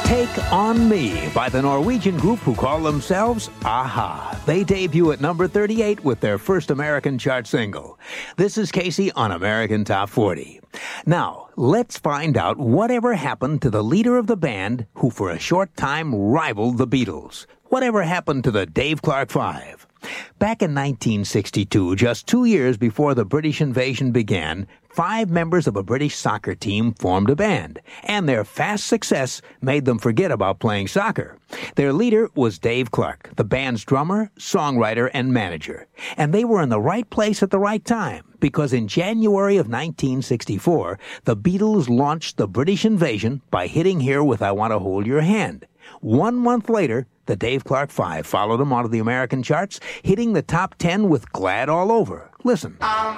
Take on Me by the Norwegian group who call themselves Aha. They debut at number 38 with their first American chart single. This is Casey on American Top 40. Now, let's find out whatever happened to the leader of the band who for a short time rivaled the Beatles. Whatever happened to the Dave Clark Five? Back in 1962, just 2 years before the British invasion began, 5 members of a British soccer team formed a band, and their fast success made them forget about playing soccer. Their leader was Dave Clark, the band's drummer, songwriter, and manager. And they were in the right place at the right time, because in January of 1964, the Beatles launched the British invasion by hitting here with I Want to Hold Your Hand. 1 month later, the Dave Clark Five followed them onto the American charts, hitting the top 10 with Glad All Over. Listen. I'm